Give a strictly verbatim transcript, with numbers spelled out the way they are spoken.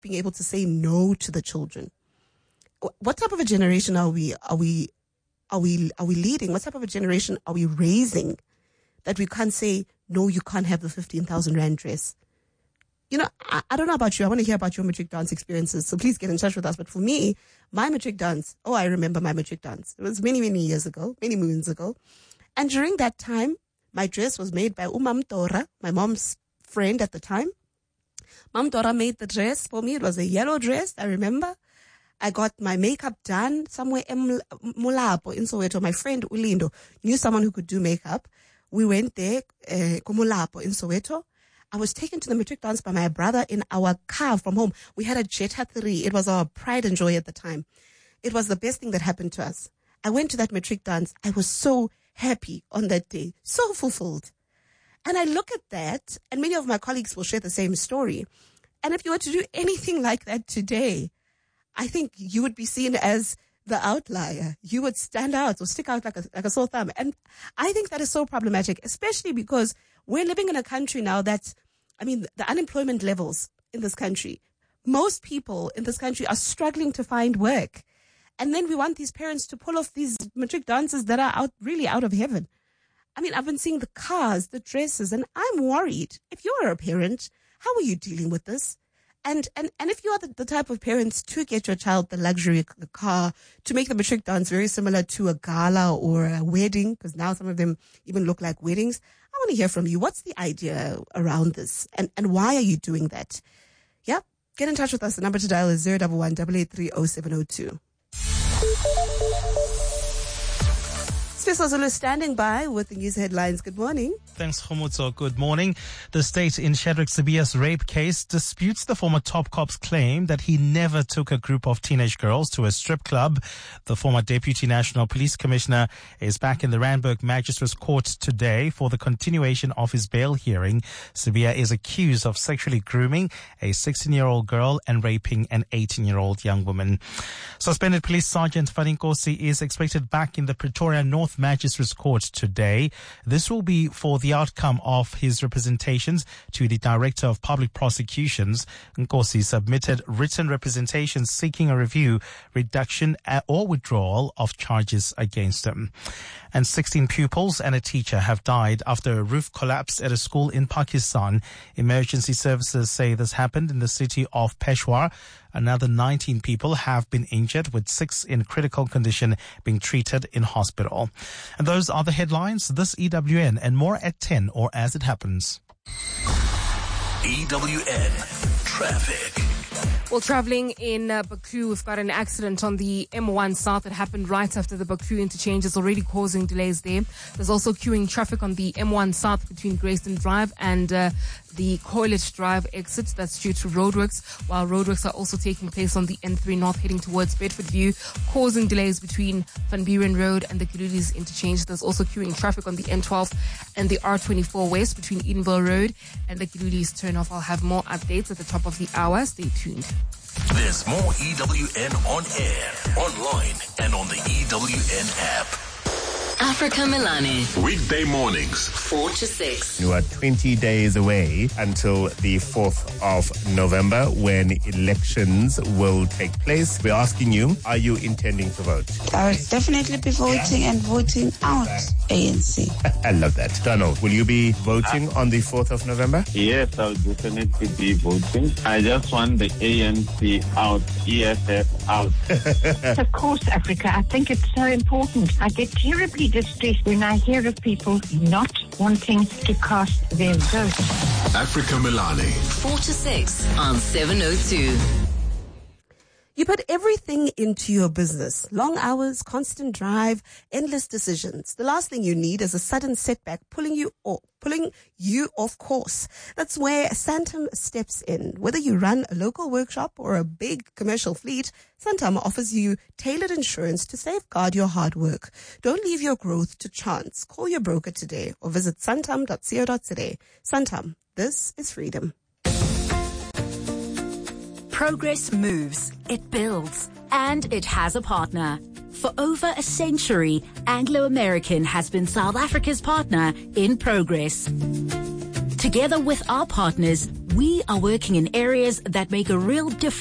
being able to say no to the children. What type of a generation are we, are we, are we, are we leading? What type of a generation are we raising that we can't say, no, you can't have the fifteen thousand rand dress? You know, I, I don't know about you. I want to hear about your matric dance experiences. So please get in touch with us. But for me, my matric dance, oh, I remember my matric dance. It was many, many years ago, many moons ago. And during that time, my dress was made by Umam Tora, my mom's friend at the time. Mam Tora made the dress for me. It was a yellow dress, I remember. I got my makeup done somewhere in Mulapo in Soweto. My friend Ulindo knew someone who could do makeup. We went there, uh, Mulapo in Soweto. I was taken to the matric dance by my brother in our car from home. We had a Jetta three. It was our pride and joy at the time. It was the best thing that happened to us. I went to that matric dance. I was so happy on that day, so fulfilled. And I look at that, and many of my colleagues will share the same story. And if you were to do anything like that today, I think you would be seen as the outlier. You would stand out or stick out like a, like a sore thumb. And I think that is so problematic, especially because we're living in a country now that, I mean, the unemployment levels in this country, most people in this country are struggling to find work. And then we want these parents to pull off these matric dances that are out really out of heaven. I mean, I've been seeing the cars, the dresses, and I'm worried. If you are a parent, how are you dealing with this? And and, and if you are the, the type of parents to get your child the luxury the car, to make the matric dance very similar to a gala or a wedding, because now some of them even look like weddings, I want to hear from you. What's the idea around this? And, and why are you doing that? Yeah, get in touch with us. The number to dial is zero one one, eight eight three, zero seven zero two. Sfiso Zulu standing by with the news headlines. Good morning. Thanks, Khomutso. Good morning. The state in Shadrack Sibiya's rape case disputes the former top cop's claim that he never took a group of teenage girls to a strip club. The former Deputy National Police Commissioner is back in the Randburg Magistrates Court today for the continuation of his bail hearing. Sibiya is accused of sexually grooming a sixteen-year-old girl and raping an eighteen-year-old young woman. Suspended Police Sergeant Farinkosi is expected back in the Pretoria North Magistrates Court today. This will be for the outcome of his representations to the Director of Public Prosecutions. Nkosi submitted written representations seeking a review, reduction or withdrawal of charges against him. And sixteen pupils and a teacher have died after a roof collapsed at a school in Pakistan. Emergency services say this happened in the city of Peshawar. Another nineteen people have been injured, with six in critical condition being treated in hospital. And those are the headlines. This E W N and more at ten or as it happens. E W N Traffic. Well, traveling in uh, Baku, we've got an accident on the M one South that happened right after the Baku interchange. Is already causing delays there. There's also queuing traffic on the M one South between Grayston Drive and uh, the Coilet Drive exit. That's due to roadworks, while roadworks are also taking place on the N three North heading towards Bedford View, causing delays between Van Buren Road and the Kilulis interchange. There's also queuing traffic on the N twelve and the R twenty-four West between Edenville Road and the Kilulis turnoff. I'll have more updates at the top of the hour. Stay tuned. There's more E W N on air, online, and on the E W N app. Africa Milani. Weekday mornings, four to six. You are twenty days away until the fourth of November when elections will take place. We're asking you, are you intending to vote? I will definitely be voting and voting out A N C. I love that. Donald, will you be voting on the fourth of November? Yes, I'll definitely be voting. I just want the A N C out, E S F out. Of course, Africa. I think it's so important. I get terribly distressed when I hear of people not wanting to cast their vote. Africa Milani. four to six on seven oh two. You put everything into your business. Long hours, constant drive, endless decisions. The last thing you need is a sudden setback pulling you off, pulling you off course. That's where Santam steps in. Whether you run a local workshop or a big commercial fleet, Santam offers you tailored insurance to safeguard your hard work. Don't leave your growth to chance. Call your broker today or visit santam dot co dot za. Santam, this is freedom. Progress moves, it builds, and it has a partner. For over a century, Anglo American has been South Africa's partner in progress. Together with our partners, We are working in areas that make a real difference